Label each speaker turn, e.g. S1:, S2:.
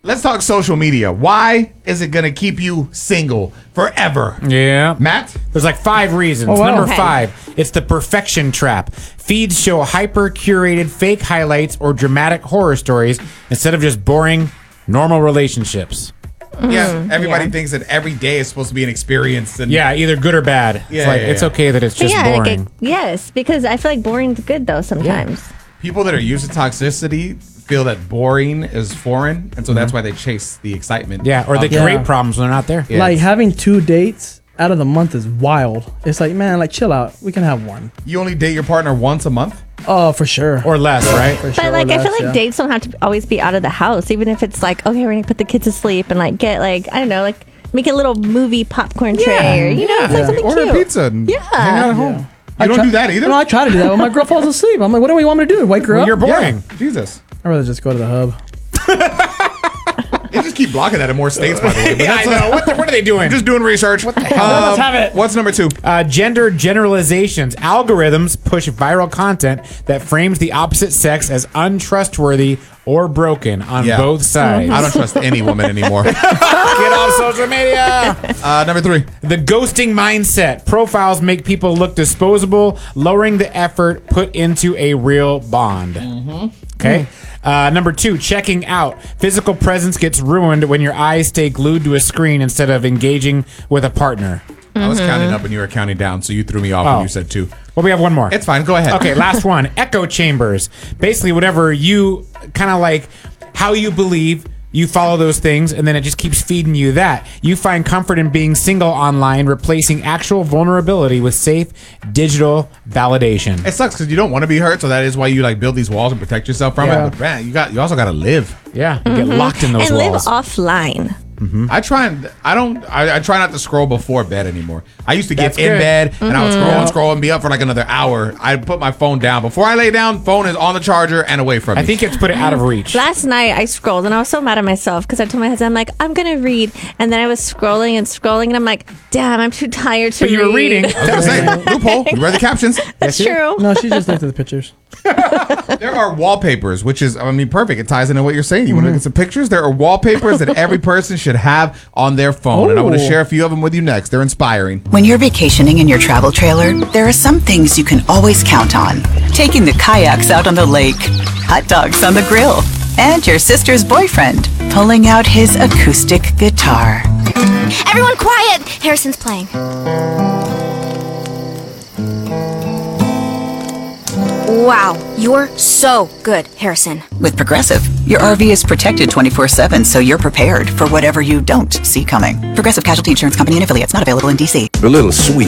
S1: Let's talk social media. Why is it going to keep you single forever?
S2: Yeah.
S1: Matt?
S2: There's like 5 reasons.
S3: Oh, wow.
S2: Number
S3: Okay.
S2: 5, it's the perfection trap. Feeds show hyper-curated fake highlights or dramatic horror stories instead of just boring, normal relationships.
S1: Yeah, everybody thinks that every day is supposed to be an experience. And
S2: Yeah, either good or bad.
S1: Yeah,
S2: It's like,
S1: yeah,
S2: it's
S1: yeah.
S2: okay that it's just
S4: like,
S2: boring.
S4: yes, because I feel like boring's good though sometimes.
S1: people that are used to toxicity feel that boring is foreign, and so that's why they chase the excitement.
S2: Yeah, or they
S1: of-
S3: Yeah.
S2: create problems when they're not there.
S1: Yeah,
S3: Like
S1: it's-
S3: having 2 dates out of the month is wild. It's like, man, like chill out. We can have one.
S1: You only date your partner once a month?
S3: Oh, for sure.
S2: Or less, right?
S3: For sure,
S4: But like, I feel
S3: less,
S4: like dates don't have to always be out of the house, even if it's like, okay, we're gonna put the kids to sleep and like get like, I don't know, like make a little movie popcorn tray or, you know, it's like something
S1: Order
S4: cute.
S1: a pizza and
S4: Yeah.
S1: hang out at home. You don't do that either?
S3: No, I try to do that when my girl falls asleep. I'm like, what do we want me to do? Wake her
S2: Well,
S3: up?
S2: you're boring.
S1: Yeah, Jesus.
S3: I'd rather just go to the hub.
S1: They just keep blocking that in more states, by the way. But
S2: Yeah, I
S1: that's
S2: know. What are they doing?
S1: I'm just doing research. What the hell?
S3: Let's have it.
S1: What's number 2?
S2: Gender generalizations. Algorithms push viral content that frames the opposite sex as untrustworthy or broken on
S1: Yeah.
S2: both sides.
S1: I don't trust any woman anymore.
S2: Get off social media.
S1: Number 3.
S2: The ghosting mindset. Profiles make people look disposable, lowering the effort put into a real bond. Okay. Number 2, checking out. Physical presence gets ruined when your eyes stay glued to a screen instead of engaging with a partner.
S1: I was counting up and you were counting down, so you threw me off
S2: Oh.
S1: when you said 2.
S2: Well, we have one more.
S1: It's fine. Go ahead.
S2: Okay, last one. Echo chambers. Basically, whatever you kind of like, how you believe, you follow those things, and then it just keeps feeding you that. You find comfort in being single online, replacing actual vulnerability with safe digital validation.
S1: It sucks because you don't want to be hurt, so that is why you like build these walls and protect yourself from
S2: Yeah.
S1: it. But man, you also got to live.
S2: Yeah, you get locked in those
S4: And live
S2: walls.
S4: offline.
S1: I try and I try not to scroll before bed anymore. I used to get
S2: That's
S1: in
S2: good.
S1: bed and I would scroll and be up for like another hour. I'd put my phone down before I lay down. Phone is on the charger and away from me.
S2: I think it's put it out of reach.
S4: Last night I scrolled and I was so mad at myself because I told my husband, I'm like, I'm gonna read, and then I was scrolling and I'm like, damn, I'm too tired to
S2: But
S4: read.
S2: you were reading.
S1: I was gonna say loophole. You read the captions.
S4: That's true.
S3: No, she just looked at the pictures.
S1: There are wallpapers, which is perfect. It ties into what you're saying. You want to look at some pictures? There are wallpapers that every person should have on their phone, and I want to
S3: Oh.
S1: share a few of them with you next. They're inspiring.
S5: When you're vacationing in your travel trailer, there are some things you can always count on. Taking the kayaks out on the lake, hot dogs on the grill, and your sister's boyfriend pulling out his acoustic guitar.
S6: Everyone quiet! Harrison's playing. Wow, you're so good, Harrison.
S5: With Progressive, your RV is protected 24/7, so you're prepared for whatever you don't see coming. Progressive Casualty Insurance Company and affiliates, not available in D.C.
S7: A little sweet.